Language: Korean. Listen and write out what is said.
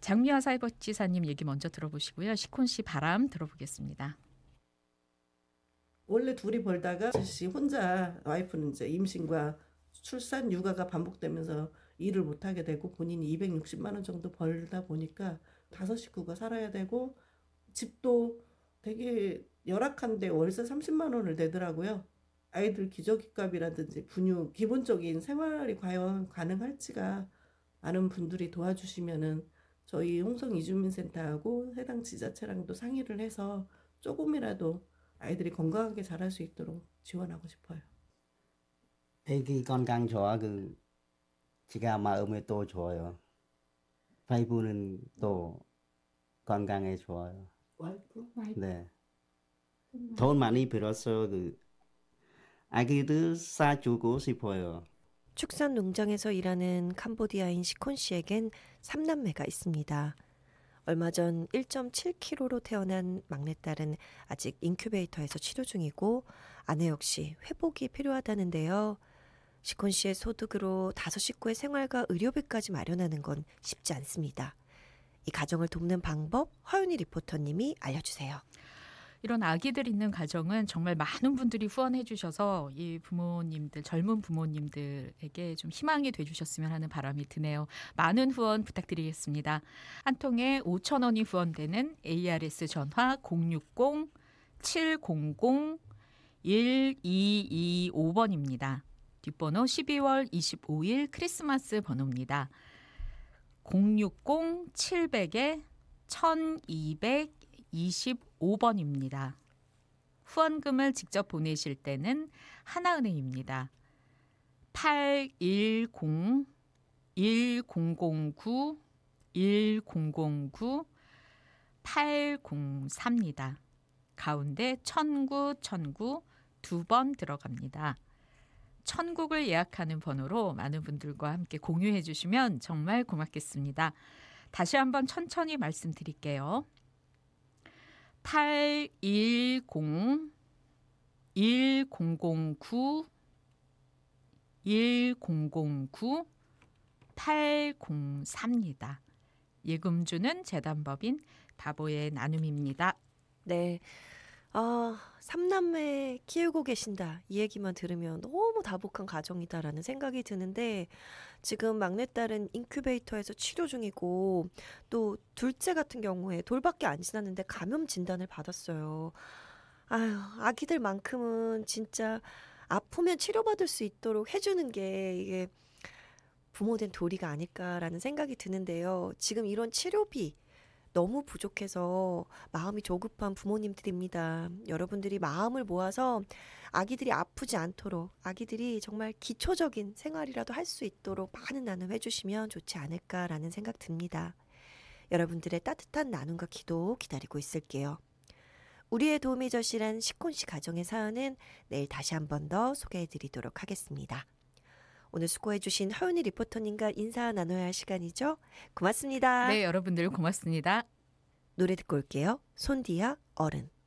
장미화 사회복지사님 얘기 먼저 들어보시고요. 시콘 씨 바람 들어보겠습니다. 원래 둘이 벌다가 씨 혼자 와이프는 이제 임신과 출산 육아가 반복되면서 일을 못하게 되고 본인이 260만 원 정도 벌다 보니까 다섯 식구가 살아야 되고 집도 되게 열악한데 월세 30만 원을 내더라고요. 아이들 기저귀값이라든지 분유 기본적인 생활이 과연 가능할지가 많은 분들이 도와주시면은 저희 홍성 이주민센터하고 해당 지자체랑도 상의를 해서 조금이라도 아이들이 건강하게 자랄 수 있도록 지원하고 싶어요. 애기 건강 좋아 지가 마음에 또 좋아요. 와이프는 또 건강에 좋아요. 와이프? 네. 돈 많이 벌어서 아기들 사주고 싶어요. 축산 농장에서 일하는 캄보디아인 시콘 씨에겐 3남매가 있습니다. 얼마 전 1.7kg로 태어난 막내딸은 아직 인큐베이터에서 치료 중이고 아내 역시 회복이 필요하다는데요. 시콘 씨의 소득으로 5식구의 생활과 의료비까지 마련하는 건 쉽지 않습니다. 이 가정을 돕는 방법 허윤희 리포터님이 알려주세요. 이런 아기들 있는 가정은 정말 많은 분들이 후원해 주셔서 이 부모님들, 젊은 부모님들에게 좀 희망이 돼 주셨으면 하는 바람이 드네요. 많은 후원 부탁드리겠습니다. 한 통에 5,000원이 후원되는 ARS 전화 060-700-1225번입니다. 뒷번호 12월 25일 크리스마스 번호입니다. 060-700-1225번입니다. 후원금을 직접 보내실 때는 하나은행입니다. 810-1009-1009-803입니다. 가운데 천구 두 번 들어갑니다. 천국을 예약하는 번호로 많은 분들과 함께 공유해 주시면 정말 고맙겠습니다. 다시 한번 천천히 말씀드릴게요. 810-1009-1009-803입니다. 예금주는 재단법인 바보의 나눔입니다. 네. 3남매 키우고 계신다. 이 얘기만 들으면 너무 다복한 가정이다라는 생각이 드는데 지금 막내딸은 인큐베이터에서 치료 중이고 또 둘째 같은 경우에 돌밖에 안 지났는데 감염 진단을 받았어요. 아유, 아기들만큼은 진짜 아프면 치료받을 수 있도록 해주는 게 이게 부모된 도리가 아닐까라는 생각이 드는데요. 지금 이런 치료비 너무 부족해서 마음이 조급한 부모님들입니다. 여러분들이 마음을 모아서 아기들이 아프지 않도록 아기들이 정말 기초적인 생활이라도 할 수 있도록 많은 나눔 해주시면 좋지 않을까라는 생각 듭니다. 여러분들의 따뜻한 나눔과 기도 기다리고 있을게요. 우리의 도움이 절실한 시콘 씨 가정의 사연은 내일 다시 한 번 더 소개해드리도록 하겠습니다. 오늘 수고해주신 허윤희 리포터님과 인사 나눠야 할 시간이죠. 고맙습니다. 네, 여러분들 고맙습니다. 노래 듣고 올게요. 손디아 어른.